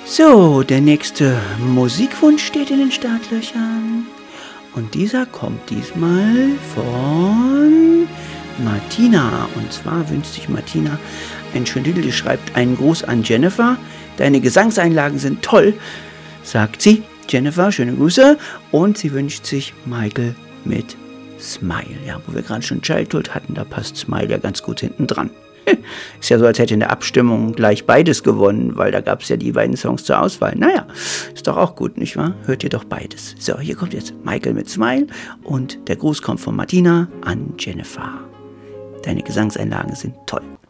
So, der nächste Musikwunsch steht in den Startlöchern. Und dieser kommt diesmal von Martina. Und zwar wünscht sich Martina ein Schöndel, die schreibt einen Gruß an Jennifer. Deine Gesangseinlagen sind toll, sagt sie. Jennifer, schöne Grüße. Und sie wünscht sich Michael mit Smile. Ja, wo wir gerade schon Childhood hatten, da passt Smile ja ganz gut hinten dran. Ist ja so, als hätte in der Abstimmung gleich beides gewonnen, weil da gab es ja die beiden Songs zur Auswahl. Naja, ist doch auch gut, nicht wahr? Hört ihr doch beides. So, hier kommt jetzt Michael mit Smile und der Gruß kommt von Martina an Jennifer. Deine Gesangseinlagen sind toll.